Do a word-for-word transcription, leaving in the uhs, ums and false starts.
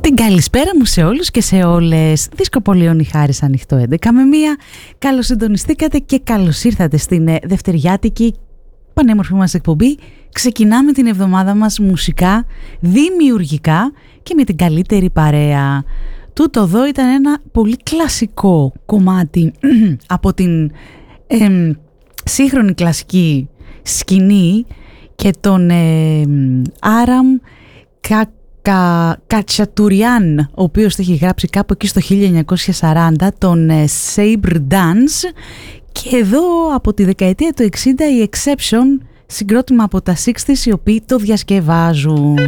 Καλησπέρα μου σε όλους και σε όλες. Δισκοπολίων η Χάρης ανοιχτό έντεκα με μία. Καλώς συντονιστήκατε και καλώς ήρθατε στην δευτεριάτικη πανέμορφη μας εκπομπή. Ξεκινάμε την εβδομάδα μας μουσικά, δημιουργικά και με την καλύτερη παρέα. Τούτο εδώ ήταν ένα πολύ κλασικό κομμάτι από την ε, σύγχρονη κλασική σκηνή και τον ε, Άραμ Κα Κα, Κατσατουριάν, ο οποίος το έχει γράψει κάπου εκεί στο χίλια εννιακόσια σαράντα, τον ε, Sabre Dance, και εδώ από τη δεκαετία του εξήντα η Exception, συγκρότημα από τα εξήντα, οι οποίοι το διασκευάζουν.